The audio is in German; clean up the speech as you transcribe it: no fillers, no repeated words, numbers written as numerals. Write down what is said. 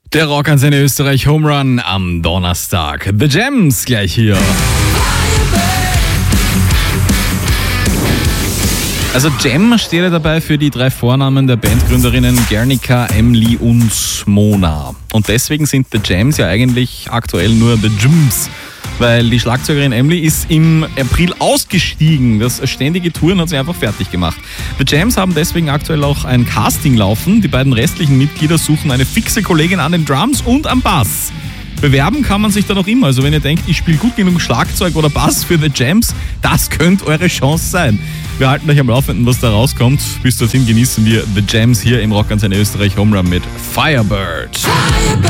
Der Rockantenne Österreich Home Run am Donnerstag. The Gems gleich hier. Also Gem steht ja dabei für die 3 Vornamen der Bandgründerinnen Gernika, Emily und Mona. Und deswegen sind The Gems ja eigentlich aktuell nur The Gems. Weil die Schlagzeugerin Emily ist im April ausgestiegen. Das ständige Touren hat sie einfach fertig gemacht. The Gems haben deswegen aktuell auch ein Casting laufen. Die beiden restlichen Mitglieder suchen eine fixe Kollegin an den Drums und am Bass. Bewerben kann man sich da noch immer. Also wenn ihr denkt, ich spiele gut genug Schlagzeug oder Bass für The Gems, das könnte eure Chance sein. Wir halten euch am Laufenden, was da rauskommt. Bis dorthin genießen wir The Gems hier im Rockantenne Österreich Home Run mit Firebird.